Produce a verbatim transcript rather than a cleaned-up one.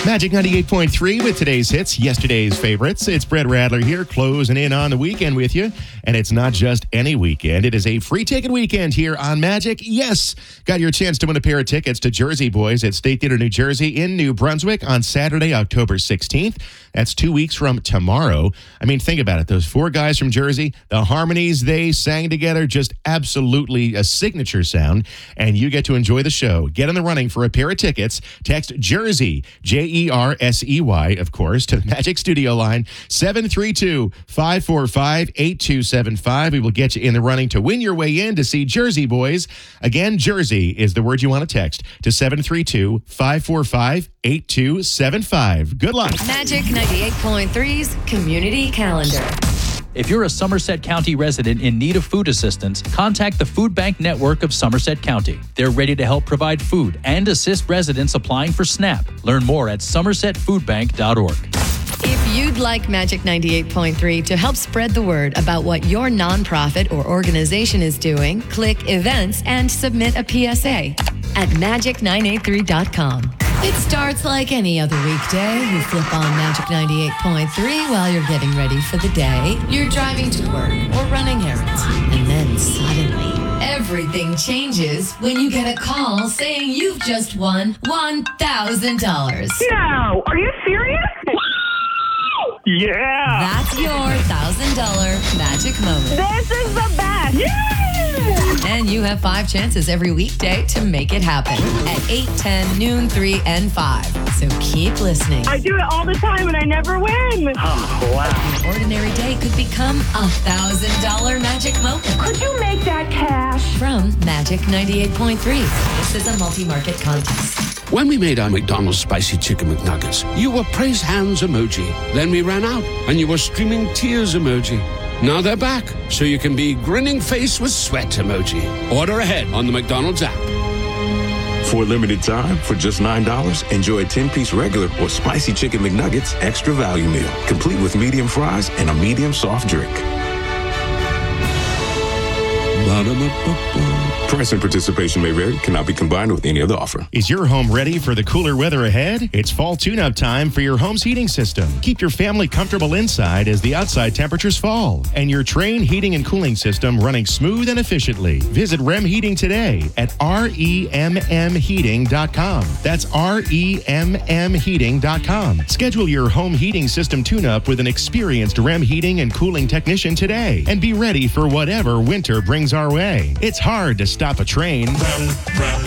Magic ninety-eight point three with today's hits, yesterday's favorites. It's Brett Radler here, closing in on the weekend with you. And it's not just any weekend. It is a free ticket weekend here on Magic. Yes, got your chance to win a pair of tickets to Jersey Boys at State Theater, New Jersey in New Brunswick on Saturday, October sixteenth. That's two weeks from tomorrow. I mean, think about it. Those four guys from Jersey, the harmonies they sang together, just absolutely a signature sound. And you get to enjoy the show. Get in the running for a pair of tickets. Text Jersey, J E R S E Y, of course, to the Magic Studio line, seven three two, five four five, eight two seven five. We will get you in the running to win your way in to see Jersey Boys. Again, Jersey is the word you want to text to seven three two, five four five, eight two seven five. Good luck. Magic ninety-eight point three's Community Calendar. If you're a Somerset County resident in need of food assistance, contact the Food Bank Network of Somerset County. They're ready to help provide food and assist residents applying for SNAP. Learn more at somerset food bank dot org. If you'd like Magic ninety-eight point three to help spread the word about what your nonprofit or organization is doing, click Events and submit a P S A at magic nine eight three dot com. It starts like any other weekday. You flip on Magic ninety-eight point three while you're getting ready for the day. You're driving to work or running errands. And then suddenly, everything changes when you get a call saying you've just won one thousand dollars. No, are you serious? Yeah. That's your one thousand dollars magic moment. This is the best. Yeah. And you have five chances every weekday to make it happen at eight, ten, noon, three, and five. So keep listening. I do it all the time and I never win. Oh, wow. An ordinary day could become a one thousand dollars magic moment. Could you make that cash? From Magic ninety-eight point three. This is a multi-market contest. When we made our McDonald's Spicy Chicken McNuggets, you were praise hands emoji. Then we ran out, and you were streaming tears emoji. Now they're back, so you can be grinning face with sweat emoji. Order ahead on the McDonald's app. For a limited time, for just nine dollars, enjoy a ten-piece regular or Spicy Chicken McNuggets extra value meal, complete with medium fries and a medium soft drink. Price and participation may vary. Cannot be combined with any other offer. Is your home ready for the cooler weather ahead? It's fall tune-up time for your home's heating system. Keep your family comfortable inside as the outside temperatures fall. And your Trane heating and cooling system running smooth and efficiently. Visit R E M Heating today at R E M M heating dot com. That's R E M M heating dot com. Schedule your home heating system tune-up with an experienced R E M heating and cooling technician today. And be ready for whatever winter brings our way. It's hard to stop a train.